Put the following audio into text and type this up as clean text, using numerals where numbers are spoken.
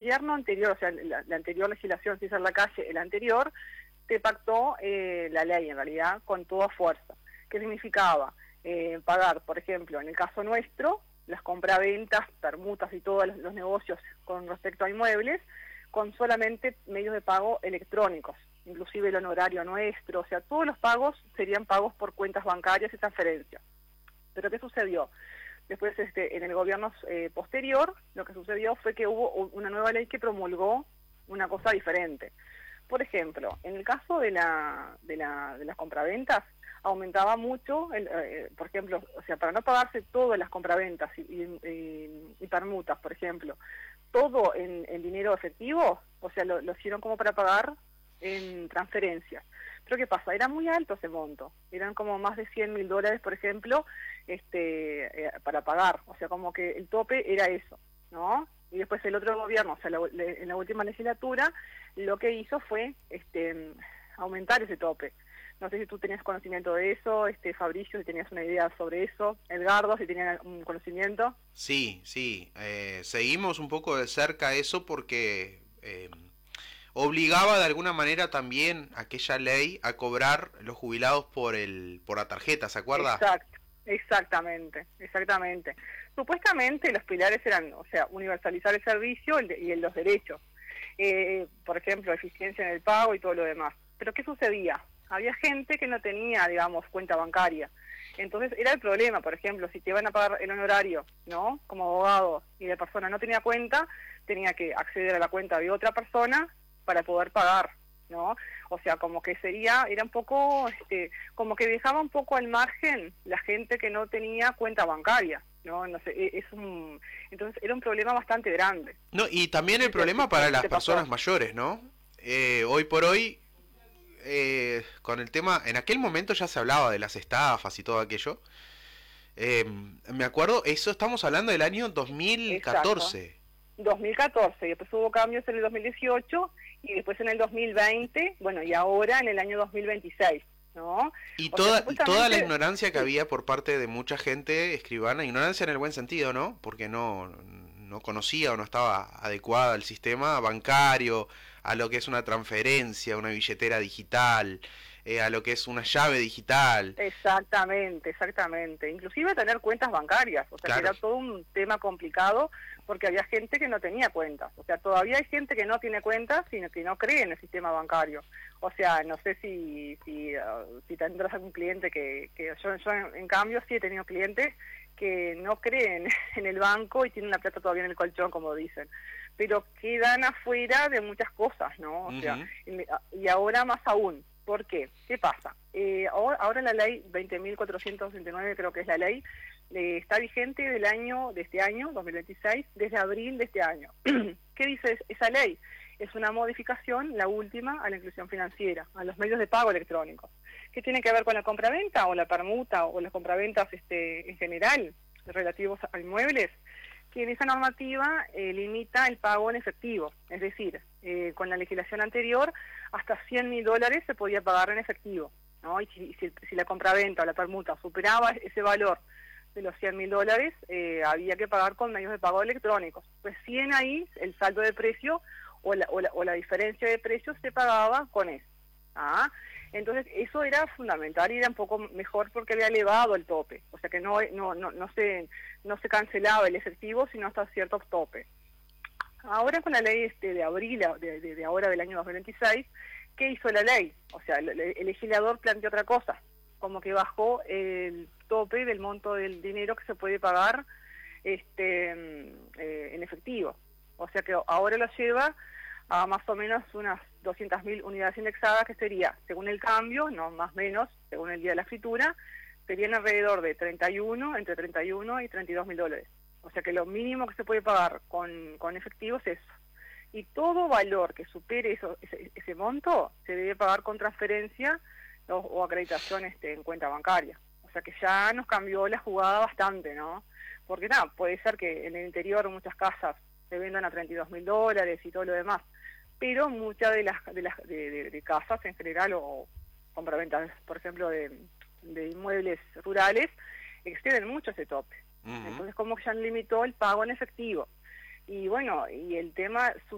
gobierno anterior, o sea, la anterior legislación, César Lacalle, el anterior, se pactó la ley, en realidad, con toda fuerza. ¿Qué significaba? Pagar, por ejemplo, en el caso nuestro, las compraventas, permutas y todos los negocios con respecto a inmuebles, con solamente medios de pago electrónicos, inclusive el honorario nuestro, o sea, todos los pagos serían pagos por cuentas bancarias y transferencias. Pero ¿qué sucedió? Después, en el gobierno posterior, lo que sucedió fue que hubo una nueva ley que promulgó una cosa diferente. Por ejemplo, en el caso de las compraventas, aumentaba mucho, por ejemplo, o sea, para no pagarse todas las compraventas y permutas, por ejemplo, todo en dinero efectivo, o sea, lo hicieron como para pagar en transferencias. Pero ¿qué pasa? Era muy alto ese monto, eran como más de $100.000, por ejemplo, para pagar, o sea, como que el tope era eso, ¿no? Y después el otro gobierno, o sea, en la última legislatura, lo que hizo fue aumentar ese tope. No sé si tú tenías conocimiento de eso, Fabricio, si tenías una idea sobre eso, Edgardo, si tenían un conocimiento. Sí, sí, seguimos un poco de cerca eso porque obligaba de alguna manera también aquella ley a cobrar los jubilados por la tarjeta, ¿se acuerda? Exacto, exactamente. Supuestamente los pilares eran, o sea, universalizar el servicio y los derechos. Por ejemplo, eficiencia en el pago y todo lo demás. Pero ¿qué sucedía? Había gente que no tenía, digamos, cuenta bancaria. Entonces era el problema, por ejemplo, si te iban a pagar el honorario, ¿no? Como abogado, y la persona no tenía cuenta, tenía que acceder a la cuenta de otra persona para poder pagar, ¿no? O sea, como que era un poco, como que dejaba un poco al margen la gente que no tenía cuenta bancaria, ¿no? No sé, entonces era un problema bastante grande. No, y No también sé el problema para si las te pasó. personas mayores, ¿no? Hoy por hoy, con el tema, en aquel momento ya se hablaba de las estafas y todo aquello. Me acuerdo, eso estamos hablando del año Exacto. 2014. 2014, y después hubo cambios en el 2018, y después en el 2020, bueno, y ahora en el año 2026, ¿no? Y O sea, toda la supuestamente, ignorancia que sí, había por parte de mucha gente escribana, ignorancia en el buen sentido, ¿no? Porque no conocía o no estaba adecuada al sistema bancario, a lo que es una transferencia, una billetera digital, a lo que es una llave digital. exactamente. Inclusive tener cuentas bancarias, o sea, que Claro, era todo un tema complicado, porque había gente que no tenía cuentas. O sea, todavía hay gente que no tiene cuentas, sino que no cree en el sistema bancario. O sea, no sé si tendrás algún cliente que yo en cambio sí he tenido clientes que no creen en el banco y tienen la plata todavía en el colchón, como dicen, pero quedan afuera de muchas cosas, ¿no? O sea, ujú, y ahora más aún. ¿Por qué? ¿Qué pasa? Ahora la ley 20.469, creo que es la ley, está vigente de este año, 2026, desde abril de este año. ¿Qué dice esa ley? Es una modificación, la última, a la inclusión financiera, a los medios de pago electrónicos. ¿Qué tiene que ver con la compraventa o la permuta o las compraventas en general relativos a inmuebles? Que en esa normativa limita el pago en efectivo, es decir, con la legislación anterior hasta $100.000 se podía pagar en efectivo, ¿no? Y si la compraventa o la permuta superaba ese valor de los $100.000, había que pagar con medios de pago electrónicos. Recién ahí el saldo de precio o la diferencia de precios se pagaba con eso. ¿Ah? Entonces eso era fundamental y era un poco mejor porque había elevado el tope, o sea que no se cancelaba el efectivo sino hasta cierto tope. Ahora con la ley de abril de ahora del año 2026, ¿qué hizo la ley? O sea, el legislador planteó otra cosa, como que bajó el tope del monto del dinero que se puede pagar en efectivo. O sea que ahora lo lleva a más o menos unas 200.000 unidades indexadas, que sería, según el cambio, no más o menos, según el día de la escritura, serían alrededor de entre 31 y $32.000. O sea que lo mínimo que se puede pagar con efectivo es eso. Y todo valor que supere ese monto se debe pagar con transferencia o acreditación en cuenta bancaria. O sea que ya nos cambió la jugada bastante, ¿no? Porque nada, puede ser que en el interior muchas casas se vendan a $32.000 y todo lo demás, pero muchas de casas en general o compraventas, por ejemplo, de inmuebles rurales, exceden mucho ese tope. ujú. Entonces como que ya limitó el pago en efectivo. Y bueno, y el tema